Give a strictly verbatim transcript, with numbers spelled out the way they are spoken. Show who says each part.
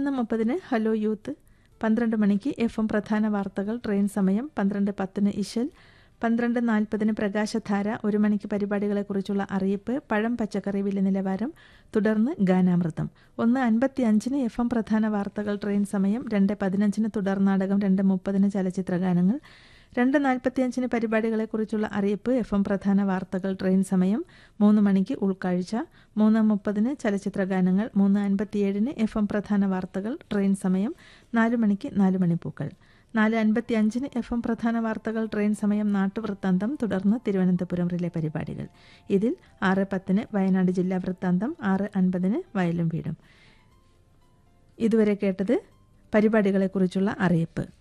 Speaker 1: പതിനൊന്ന് മുപ്പതിന് hello youth, പന്ത്രണ്ട് മണിക്ക് എഫ് എം പ്രധാന വാർത്തകൾ ട്രെയിൻ സമയം, പന്ത്രണ്ട് പത്തിന് ഇശൽ, പന്ത്രണ്ട് നാൽപ്പതിന് പ്രകാശധാര, ഒരു മണിക്ക് പരിപാടികളെക്കുറിച്ചുള്ള അറിയിപ്പ്, പഴം പച്ചക്കറി വില നിലവാരം, തുടർന്ന് ഗാനാമൃതം. ഒന്ന് അൻപത്തി അഞ്ചിന് എഫ് എം പ്രധാന വാർത്തകൾ ട്രെയിൻ സമയം, രണ്ട് പതിനഞ്ചിന് തുടർ നാടകം, രണ്ട് മുപ്പതിന് ചലച്ചിത്ര ഗാനങ്ങൾ, രണ്ട് നാൽപ്പത്തിയഞ്ചിന് പരിപാടികളെക്കുറിച്ചുള്ള അറിയിപ്പ്, എഫ് എം പ്രധാന വാർത്തകൾ ട്രെയിൻ സമയം, മൂന്ന് മണിക്ക് ഉൾക്കാഴ്ച, മൂന്ന് മുപ്പതിന് ചലച്ചിത്ര ഗാനങ്ങൾ, മൂന്ന് അൻപത്തിയേഴിന് എഫ് എം പ്രധാന വാർത്തകൾ ട്രെയിൻ സമയം, നാല് മണിക്ക് നാല് മണിപ്പൂക്കൾ, നാല് അൻപത്തി അഞ്ചിന് എഫ് എം പ്രധാന വാർത്തകൾ ട്രെയിൻ സമയം നാട്ടുവൃത്താന്തം, തുടർന്ന് തിരുവനന്തപുരം റിലേ പരിപാടികൾ. ഇതിൽ ആറ് പത്തിന് വയനാട് ജില്ലാ വൃത്താന്തം, ആറ് അൻപതിന് വയലും വീടും. ഇതുവരെ കേട്ടത് പരിപാടികളെക്കുറിച്ചുള്ള അറിയിപ്പ്.